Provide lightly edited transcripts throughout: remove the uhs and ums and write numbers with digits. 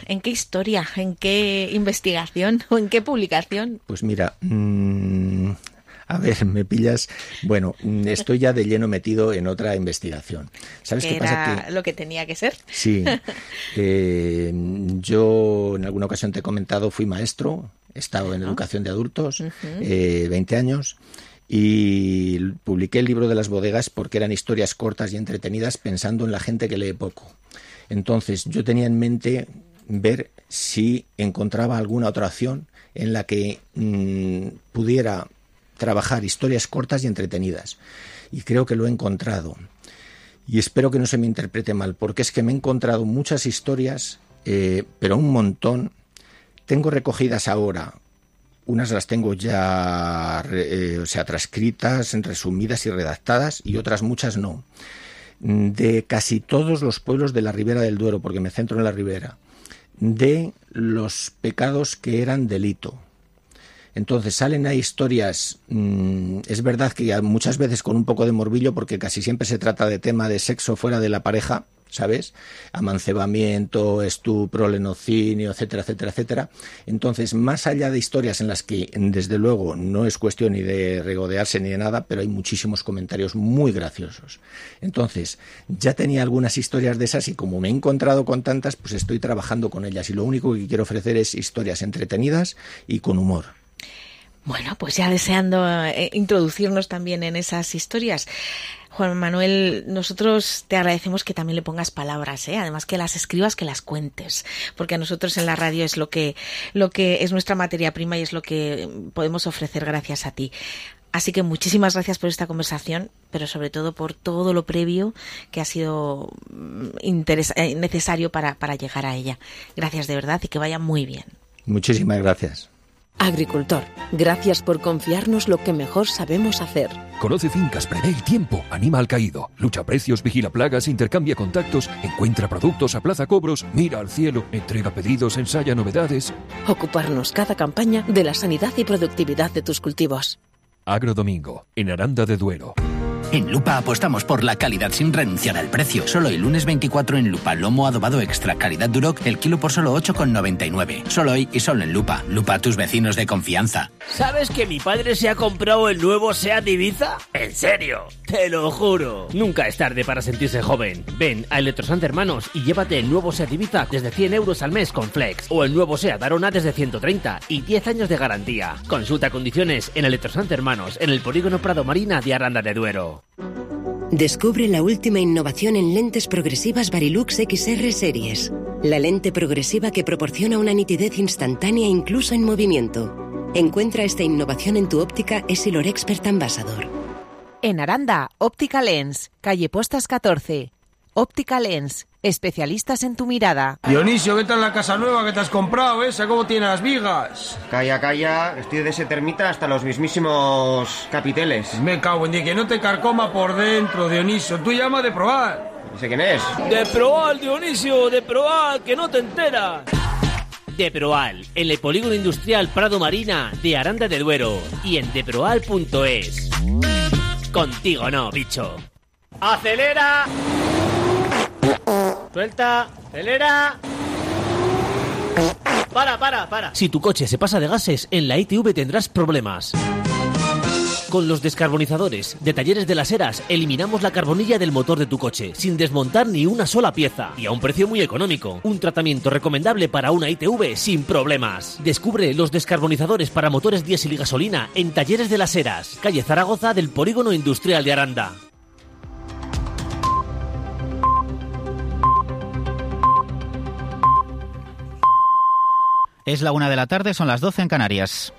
¿En qué historia, en qué investigación o en qué publicación? Pues mira, a ver, me pillas. Bueno, estoy ya de lleno metido en otra investigación. ¿Sabes qué pasa? Era lo que tenía que ser. Sí. Yo en alguna ocasión te he comentado, fui maestro, he estado en educación de adultos, 20 años, y publiqué el libro de las bodegas porque eran historias cortas y entretenidas pensando en la gente que lee poco. Entonces, yo tenía en mente ver si encontraba alguna otra opción en la que pudiera trabajar historias cortas y entretenidas. Y creo que lo he encontrado. Y espero que no se me interprete mal, porque es que me he encontrado muchas historias, pero un montón. Tengo recogidas ahora, unas las tengo ya transcritas, resumidas y redactadas, y otras muchas no. De casi todos los pueblos de la Ribera del Duero, porque me centro en la Ribera, de los pecados que eran delito. Entonces salen ahí historias, es verdad que muchas veces con un poco de morbillo, porque casi siempre se trata de tema de sexo fuera de la pareja, ¿sabes? Amancebamiento, estupro, lenocinio, etcétera, etcétera, etcétera. Entonces, más allá de historias en las que, desde luego, no es cuestión ni de regodearse ni de nada, pero hay muchísimos comentarios muy graciosos. Entonces, ya tenía algunas historias de esas y como me he encontrado con tantas, pues estoy trabajando con ellas y lo único que quiero ofrecer es historias entretenidas y con humor. Bueno, pues ya deseando introducirnos también en esas historias. Juan Manuel, nosotros te agradecemos que también le pongas palabras, además que las escribas, que las cuentes, porque a nosotros en la radio es lo que es nuestra materia prima y es lo que podemos ofrecer gracias a ti. Así que muchísimas gracias por esta conversación, pero sobre todo por todo lo previo que ha sido necesario para llegar a ella. Gracias de verdad y que vaya muy bien. Muchísimas gracias. Agricultor, gracias por confiarnos lo que mejor sabemos hacer. Conoce fincas, prevé el tiempo, anima al caído, lucha precios, vigila plagas, intercambia contactos, encuentra productos, aplaza cobros, mira al cielo, entrega pedidos, ensaya novedades. Ocuparnos cada campaña de la sanidad y productividad de tus cultivos. Agrodomingo, en Aranda de Duero. En Lupa apostamos por la calidad sin renunciar al precio. Solo el lunes 24 en Lupa, lomo adobado extra, calidad Duroc, el kilo por solo 8,99. Solo hoy y solo en Lupa. Lupa, tus vecinos de confianza. ¿Sabes que mi padre se ha comprado el nuevo SEAT Ibiza? ¿En serio? Te lo juro. Nunca es tarde para sentirse joven. Ven a Electrosant Hermanos y llévate el nuevo SEAT Ibiza desde 100 euros al mes con Flex. O el nuevo SEAT Arona desde 130 y 10 años de garantía. Consulta condiciones en Electrosant Hermanos, en el Polígono Prado Marina de Aranda de Duero. Descubre la última innovación en lentes progresivas Varilux XR Series. La lente progresiva que proporciona una nitidez instantánea incluso en movimiento. Encuentra esta innovación en tu óptica Essilor Expert Ambassador. En Aranda, Óptica Lens, calle Postas 14. Óptica Lens, especialistas en tu mirada. Dionisio, ¿qué tal la casa nueva que te has comprado, esa? ¿Cómo tiene las vigas? Calla, estoy de ese termita hasta los mismísimos capiteles. Me cago en Dios, que no te carcoma por dentro, Dionisio. Tú llama de probar. ¿Ese quién es? De Proal, Dionisio, de Proal, que no te enteras. De Proal, en el Polígono Industrial Prado Marina de Aranda de Duero y en deproal.es. Contigo no, bicho. ¡Acelera! Suelta, acelera. Para. Si tu coche se pasa de gases, en la ITV tendrás problemas. Con los descarbonizadores de Talleres de las Heras eliminamos la carbonilla del motor de tu coche sin desmontar ni una sola pieza y a un precio muy económico. Un tratamiento recomendable para una ITV sin problemas. Descubre los descarbonizadores para motores diésel y gasolina en Talleres de las Heras, calle Zaragoza del Polígono Industrial de Aranda. Es la 1 de la tarde, son las 12 en Canarias.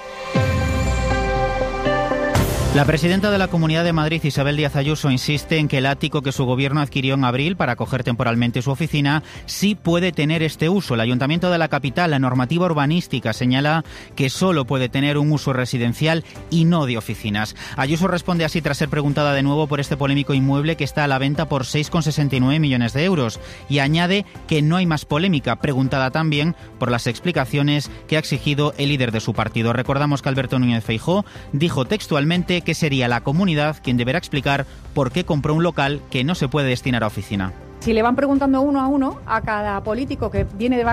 La presidenta de la Comunidad de Madrid, Isabel Díaz Ayuso, insiste en que el ático que su gobierno adquirió en abril para acoger temporalmente su oficina sí puede tener este uso. El Ayuntamiento de la capital, la normativa urbanística, señala que solo puede tener un uso residencial y no de oficinas. Ayuso responde así tras ser preguntada de nuevo por este polémico inmueble que está a la venta por 6,69 millones de euros y añade que no hay más polémica, preguntada también por las explicaciones que ha exigido el líder de su partido. Recordamos que Alberto Núñez Feijóo dijo textualmente que sería la comunidad quien deberá explicar por qué compró un local que no se puede destinar a oficina. Si le van preguntando uno a uno a cada político que viene de